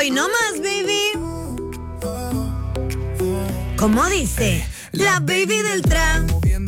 Hoy no más, baby. ¿Cómo dice? La baby del trap.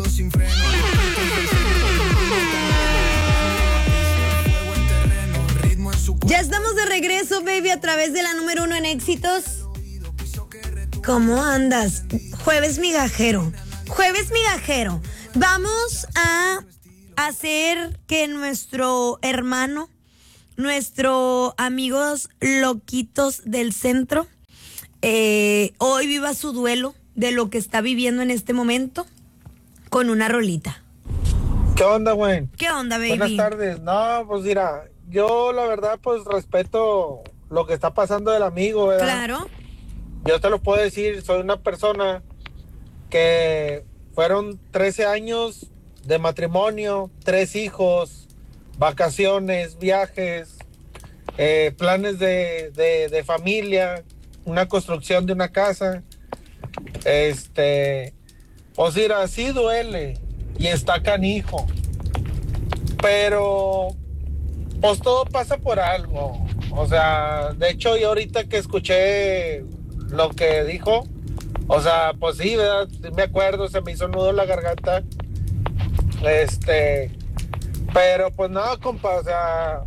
Ya estamos de regreso, baby, a través de la número 1 en éxitos. ¿Cómo andas? Jueves migajero. Jueves migajero. Vamos a hacer que nuestro hermano, nuestros amigos loquitos del centro, hoy viva su duelo de lo que está viviendo en este momento con una rolita. ¿Qué onda, güey? ¿Qué onda, baby? Buenas tardes. No, pues mira, yo la verdad pues respeto lo que está pasando del amigo, ¿verdad? Claro. Yo te lo puedo decir, soy una persona que fueron 13 años de matrimonio, 3 hijos, vacaciones, viajes, planes de familia, una construcción de una casa. Pues mira, sí duele y está canijo, pero pues todo pasa por algo. O sea, de hecho yo ahorita que escuché lo que dijo, o sea, pues sí, ¿verdad? Sí me acuerdo, se me hizo nudo la garganta. Pero pues nada, compa, o sea,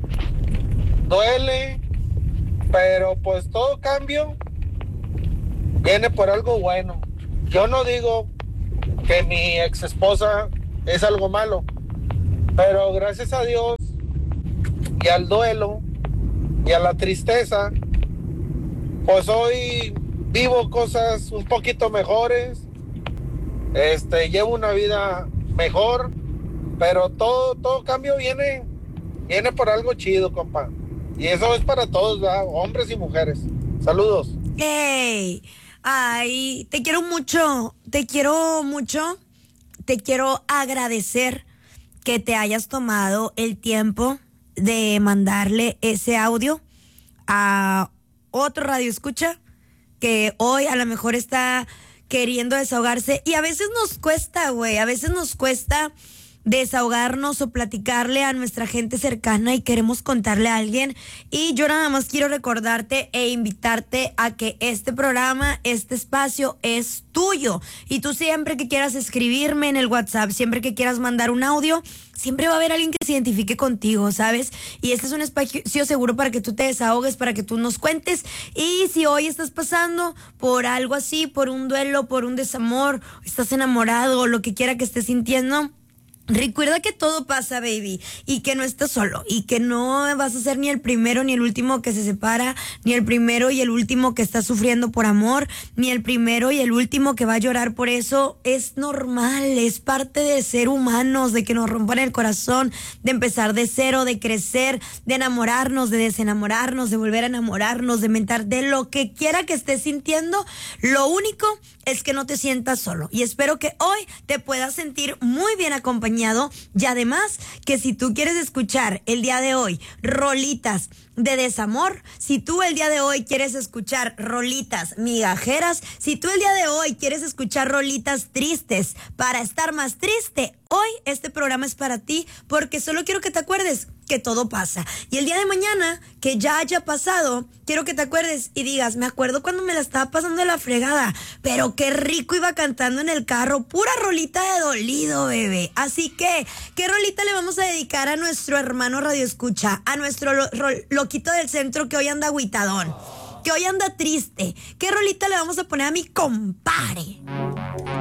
duele, pero pues todo cambio viene por algo bueno. Yo no digo que mi ex esposa es algo malo, pero gracias a Dios y al duelo y a la tristeza, pues hoy vivo cosas un poquito mejores, llevo una vida mejor, pero todo cambio viene por algo chido, compa. Y eso es para todos, ¿verdad? Hombres y mujeres. Saludos. ¡Ey! Ay, te quiero mucho, te quiero agradecer que te hayas tomado el tiempo de mandarle ese audio a otro radio escucha que hoy a lo mejor está queriendo desahogarse y a veces nos cuesta, güey, a veces nos cuesta desahogarnos o platicarle a nuestra gente cercana y queremos contarle a alguien. Y yo nada más quiero recordarte e invitarte a que este programa, este espacio es tuyo. Y tú siempre que quieras escribirme en el WhatsApp, siempre que quieras mandar un audio, siempre va a haber alguien que se identifique contigo, ¿sabes? Y este es un espacio seguro para que tú te desahogues, para que tú nos cuentes. Y si hoy estás pasando por algo así, por un duelo, por un desamor, estás enamorado o lo que quiera que estés sintiendo, recuerda que todo pasa, baby, y que no estás solo, y que no vas a ser ni el primero ni el último que se separa, ni el primero y el último que está sufriendo por amor, ni el primero y el último que va a llorar por eso. Es normal, es parte de ser humanos, de que nos rompan el corazón, de empezar de cero, de crecer, de enamorarnos, de desenamorarnos, de volver a enamorarnos, de mentar, de lo que quiera que estés sintiendo. Lo único es que no te sientas solo, y espero que hoy te puedas sentir muy bien acompañado. Y además que si tú quieres escuchar el día de hoy rolitas de desamor, si tú el día de hoy quieres escuchar rolitas migajeras, si tú el día de hoy quieres escuchar rolitas tristes para estar más triste, hoy este programa es para ti, porque solo quiero que te acuerdes que todo pasa. Y el día de mañana, que ya haya pasado, quiero que te acuerdes y digas, me acuerdo cuando me la estaba pasando de la fregada, pero qué rico iba cantando en el carro, pura rolita de dolido, bebé. Así que, ¿qué rolita le vamos a dedicar a nuestro hermano Radio Escucha, a nuestro loquito del centro que hoy anda agüitadón, que hoy anda triste? ¿Qué rolita le vamos a poner a mi compadre?